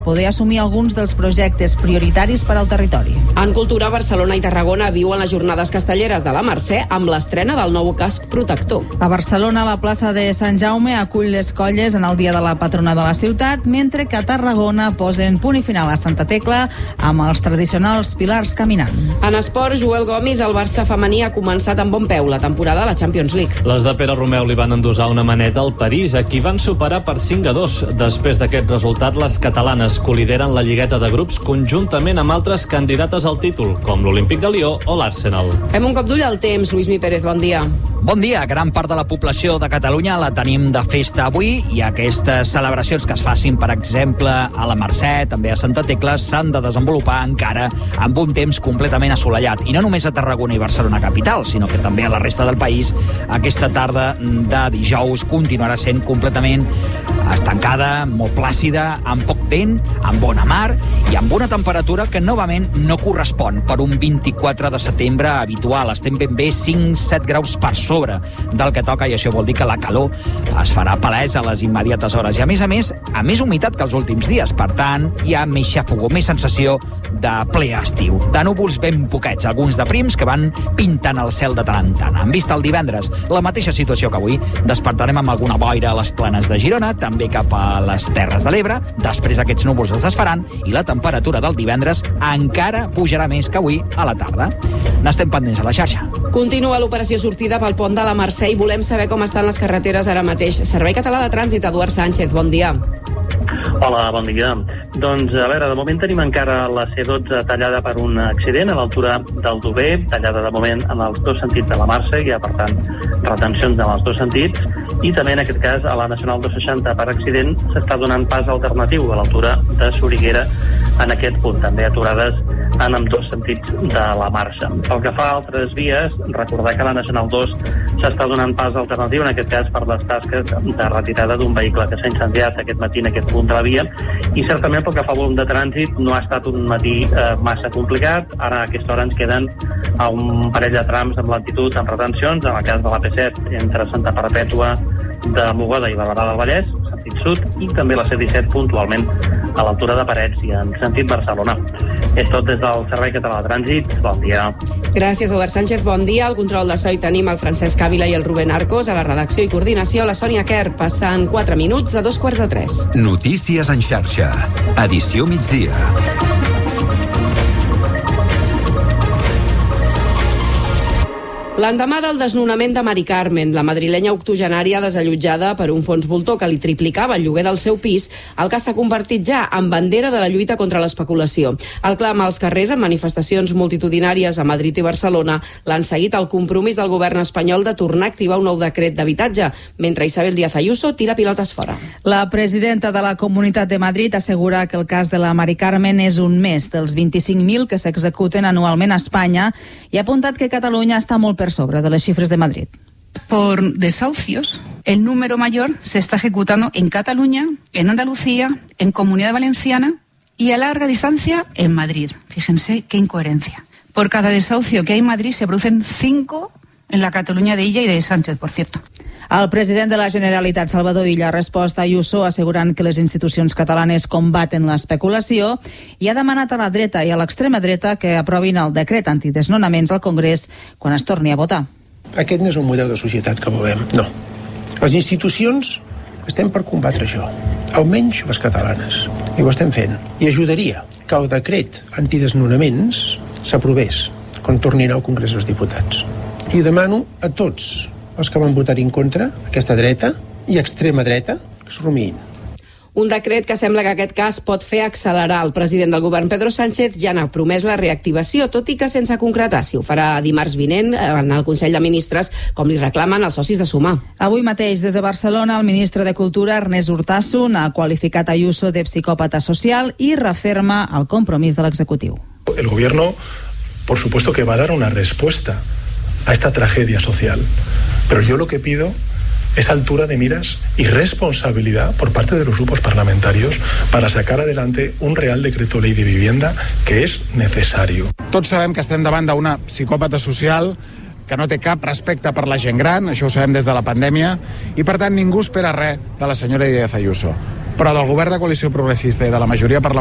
poder assumir alguns dels projectes prioritaris per al territori. En cultura, Barcelona i Tarragona viuen les jornades castelleres de la Mercè amb l'estrena del nou casc protector. A Barcelona, la plaça de Sant Jaume acull les colles en el dia de la patrona de la ciutat, mentre que a Tarragona posen punt i final a Santa Tecla amb els tradicionals pilars caminant. En esport, Joel Gomis, el Barça femení ha començat amb bon peu la temporada a la Champions League. Les de Pere Romeu li van endosar una maneta al París, a qui van superar per 5-2. Després d'aquest resultat, les catalanes colideren la lligueta de grups conjuntament amb altres candidates al títol, com l'Olímpic de Lió o l'Arsenal. Fem un cop d'ull al temps. Lluís Mi Pérez, bon dia. Bon dia. Gran part de la població de Catalunya la tenim de festa avui i aquestes celebracions que es facin, per exemple, a la Mercè, també a Santa Tecla, s'han de desenvolupar encara amb un temps completament assolellat. I no només a Tarragona i Barcelona capital, sinó que també a la resta del país. Aquesta tarda de dijous continuarà sent completament estancada, molt plàcida, amb poc vent, amb bona mar i amb una temperatura que novament no correspon per un 24 de setembre habitual. Estem ben bé 5-7 graus per sobre del que toca i això vol dir que la calor es farà palès a les immediates hores. I a més humitat que els últims dies. Per tant, hi ha més xafogó, més sensació de ple estiu. De núvols ben poquets, alguns de prims que van pintant el cel de tant en tant. En vista el divendres, la mateixa situació que avui. Despertarem amb alguna boira a les planes de Girona, també cap a les Terres de l'Ebre. Després aquests núvols es desfaran i la temperatura del divendres encara pujarà més que avui a la tarda. N'estem pendents a la xarxa. Continua l'operació sortida pel pont de la Mercè i volem saber com estan les carreteres ara mateix. Servei Català de Trànsit, Eduard Sánchez, bon dia. Hola, bon dia. Doncs, a veure, de moment tenim encara la C12 tallada per un accident a l'altura del Dover, tallada de moment en els dos sentits de la Mercè, hi ha, per tant, retencions en els dos sentits, i també, en aquest cas, a la Nacional 260 per accident s'està donant pas alternatiu a l'altura de Soriguera en aquest punt, també aturades en ambdós sentits de la marxa. Pel que fa a altres vies, recordar que a la Nacional 2 s'està donant pas alternatiu, en aquest cas per les tasques de retirada d'un vehicle que s'ha incendiat aquest matí en aquest punt de la via, i certament pel que fa a volum de trànsit no ha estat un matí massa complicat. Ara a aquesta hora ens queden a un parell de trams amb lentitud, amb retencions, en el cas de la P7 entre Santa Perpètua de Mogoda i Barberà del Vallès, sentit sud, i també la C17 puntualment a l'altura de Parets i en sentit Barcelona. És tot des del Servei Català de Trànsit. Bon dia. Gràcies, Eduard Sánchez. Bon dia. Al control de so hi tenim el Francesc Ávila i el Rubén Arcos. A la redacció i coordinació, la Sònia Kerr. Passant 4 minuts de 2:45. Notícies en xarxa. Edició migdia. L'endemà del desnonament de Mari Carmen, la madrilenya octogenària desallotjada per un fons voltor que li triplicava el lloguer del seu pis, el cas s'ha convertit ja en bandera de la lluita contra l'especulació. El clam als carrers amb manifestacions multitudinàries a Madrid i Barcelona l'han seguit el compromís del govern espanyol de tornar a activar un nou decret d'habitatge, mentre Isabel Díaz Ayuso tira pilotes fora. La presidenta de la Comunitat de Madrid assegura que el cas de la Mari Carmen és un més dels 25.000 que s'executen anualment a Espanya i ha apuntat que Catalunya està molt per sobre de las cifras de Madrid. Por desahucios, el número mayor se está ejecutando en Cataluña, en Andalucía, en Comunidad Valenciana y a larga distancia en Madrid. Fíjense qué incoherencia. Por cada desahucio que hay en Madrid se producen 5 en la Cataluña de Illa y de Sánchez, por cierto. El president de la Generalitat, Salvador Illa, ha respost a Ayuso assegurant que les institucions catalanes combaten l'especulació i ha demanat a la dreta i a l'extrema dreta que aprovin el decret antidesnonaments al Congrés quan es torni a votar. Aquest no és un model de societat que volem, no. Les institucions estem per combatre això, almenys les catalanes, i ho estem fent. I ajudaria que el decret antidesnonaments s'aprovés quan tornin al Congrés dels Diputats. I demano a tots els que van votar en contra, aquesta dreta i extrema dreta, que s'ho rumiïn. Un decret que sembla que aquest cas pot fer accelerar. El president del govern, Pedro Sánchez, ja n'ha promès la reactivació, tot i que sense concretar si ho farà dimarts vinent en el Consell de Ministres, com li reclamen els socis de Sumar. Avui mateix, des de Barcelona, el ministre de Cultura, Ernest Urtasun, ha qualificat Ayuso de psicòpata social i referma el compromís de l'executiu. El gobierno, por supuesto que va a dar una respuesta a esta tragedia social, pero yo lo que pido es altura de miras y responsabilidad por parte de los grupos parlamentarios para sacar adelante un Real Decreto Ley de Vivienda que és necessari. Tots sabem que estem davant d'una psicòpata social que no té cap respecte per la gent gran, això ho sabem des de la pandèmia, i per tant ningú espera res de la senyora Díaz Ayuso. però del govern de coalició progressista i de la majoria parlamentària